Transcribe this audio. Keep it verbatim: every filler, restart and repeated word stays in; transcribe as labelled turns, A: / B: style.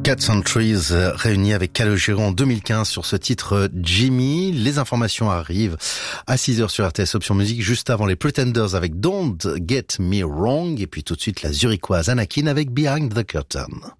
A: Cats and Trees réunis avec Calogero en deux mille quinze sur ce titre Jimmy. Les informations arrivent à six heures sur R T S Option Musique, juste avant les Pretenders avec Don't Get Me Wrong, et puis tout de suite la zurichoise Anakin avec Behind the Curtain.